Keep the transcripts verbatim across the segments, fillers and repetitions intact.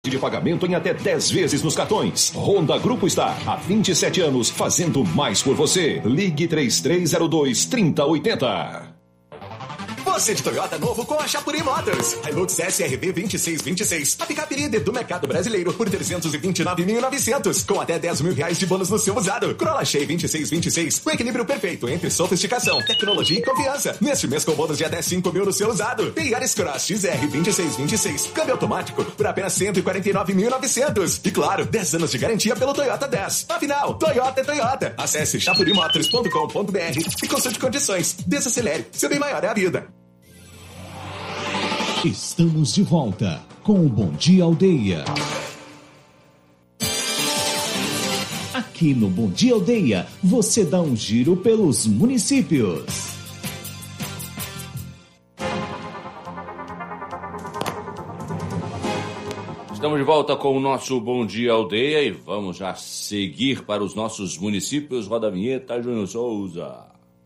de pagamento em até dez vezes nos cartões. Honda Grupo está há vinte e sete anos fazendo mais por você. Ligue três três zero dois, três zero oito zero. Você de Toyota novo com a Chapuri Motors. Hilux S R V vinte e seis vinte e seis. A picape líder do mercado brasileiro por trezentos e vinte e nove mil e novecentos. Com até dez mil reais de bônus no seu usado. Corolla Shea vinte e seis vinte e seis. O equilíbrio perfeito entre sofisticação, tecnologia e confiança. Neste mês com bônus de até cinco mil no seu usado. E Yaris Cross X R vinte e seis vinte e seis. Câmbio automático por apenas cento e quarenta e nove mil e novecentos. E claro, dez anos de garantia pelo Toyota dez. Afinal, Toyota é Toyota. Acesse chapuri motors ponto com ponto b r e consulte condições. Desacelere. Seu bem maior é a vida. Estamos de volta com o Bom Dia Aldeia. Aqui no Bom Dia Aldeia, você dá um giro pelos municípios. Estamos de volta com o nosso Bom Dia Aldeia e vamos já seguir para os nossos municípios. Roda a vinheta, Júnior Souza.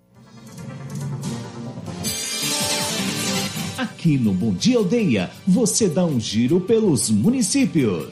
Aqui no Bom Dia Aldeia, você dá um giro pelos municípios.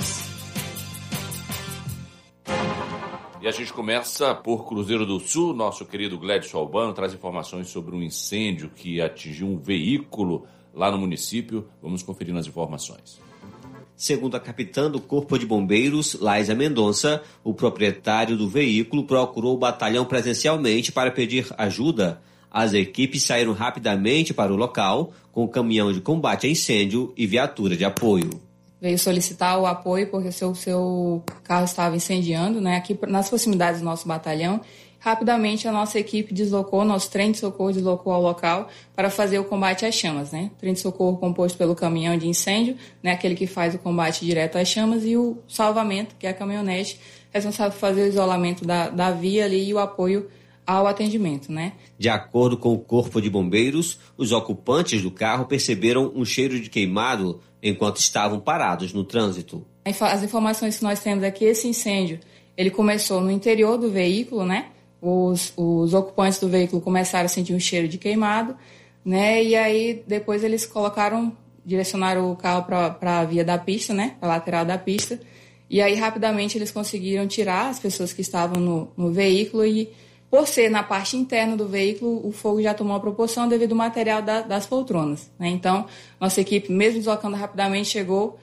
E a gente começa por Cruzeiro do Sul. Nosso querido Gledson Albano traz informações sobre um incêndio que atingiu um veículo lá no município. Vamos conferir as informações. Segundo a capitã do Corpo de Bombeiros, Laísa Mendonça, o proprietário do veículo procurou o batalhão presencialmente para pedir ajuda. As equipes saíram rapidamente para o local, com caminhão de combate a incêndio e viatura de apoio. Veio solicitar o apoio porque o seu, seu carro estava incendiando, né, aqui nas proximidades do nosso batalhão. Rapidamente a nossa equipe deslocou, nosso trem de socorro deslocou ao local para fazer o combate às chamas, né? Trem de socorro composto pelo caminhão de incêndio, né, aquele que faz o combate direto às chamas, e o salvamento, que é a caminhonete, responsável por fazer o isolamento da, da via ali e o apoio ao atendimento, né? De acordo com o Corpo de Bombeiros, os ocupantes do carro perceberam um cheiro de queimado enquanto estavam parados no trânsito. As informações que nós temos é que esse incêndio, ele começou no interior do veículo, né? Os, os ocupantes do veículo começaram a sentir um cheiro de queimado, né? E aí depois eles colocaram, direcionaram o carro para a via da pista, né? Para a lateral da pista. E aí rapidamente eles conseguiram tirar as pessoas que estavam no, no veículo e, por ser na parte interna do veículo, o fogo já tomou a proporção devido ao material da, das poltronas, né? Então, nossa equipe, mesmo deslocando rapidamente, chegou,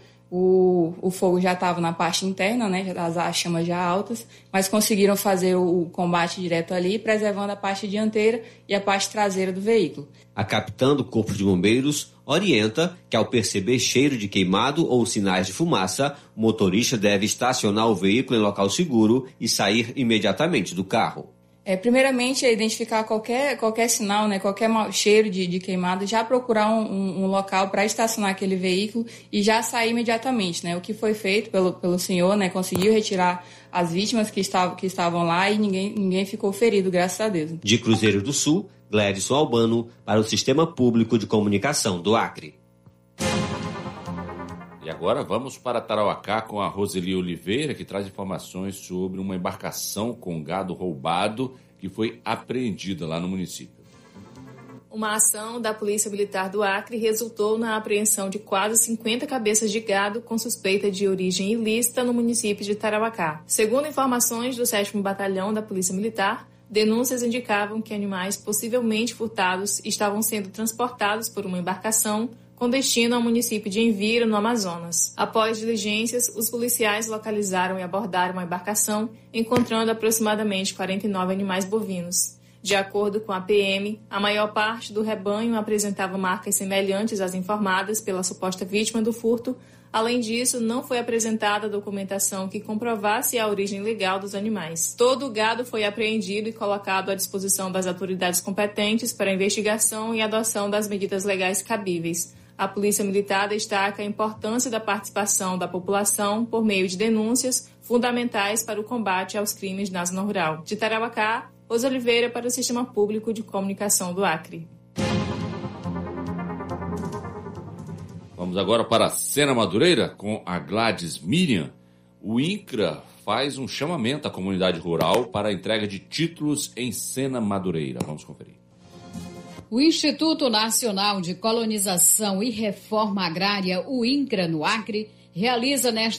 o, o fogo já estava na parte interna, né? As, as chamas já altas, mas conseguiram fazer o, o combate direto ali, preservando a parte dianteira e a parte traseira do veículo. A capitã do Corpo de Bombeiros orienta que, ao perceber cheiro de queimado ou sinais de fumaça, o motorista deve estacionar o veículo em local seguro e sair imediatamente do carro. É, primeiramente, é identificar qualquer, qualquer sinal, né, qualquer cheiro de, de queimado, já procurar um, um, um local para estacionar aquele veículo e já sair imediatamente, né? O que foi feito pelo, pelo senhor, né, conseguiu retirar as vítimas que estavam, que estavam lá e ninguém, ninguém ficou ferido, graças a Deus. De Cruzeiro do Sul, Gledson Albano, para o Sistema Público de Comunicação do Acre. E agora vamos para Tarauacá com a Roseli Oliveira, que traz informações sobre uma embarcação com gado roubado que foi apreendida lá no município. Uma ação da Polícia Militar do Acre resultou na apreensão de quase cinquenta cabeças de gado com suspeita de origem ilícita no município de Tarauacá. Segundo informações do sétimo Batalhão da Polícia Militar, denúncias indicavam que animais possivelmente furtados estavam sendo transportados por uma embarcação com destino ao município de Envira, no Amazonas. Após diligências, os policiais localizaram e abordaram a embarcação, encontrando aproximadamente quarenta e nove animais bovinos. De acordo com a P M, a maior parte do rebanho apresentava marcas semelhantes às informadas pela suposta vítima do furto. Além disso, não foi apresentada documentação que comprovasse a origem legal dos animais. Todo o gado foi apreendido e colocado à disposição das autoridades competentes para investigação e adoção das medidas legais cabíveis. A Polícia Militar destaca a importância da participação da população por meio de denúncias fundamentais para o combate aos crimes na zona rural. De Tarauacá, Rosa Oliveira para o Sistema Público de Comunicação do Acre. Vamos agora para a Sena Madureira com a Gladys Miriam. O INCRA faz um chamamento à comunidade rural para a entrega de títulos em Sena Madureira. Vamos conferir. O Instituto Nacional de Colonização e Reforma Agrária, o INCRA, no Acre, realiza nesta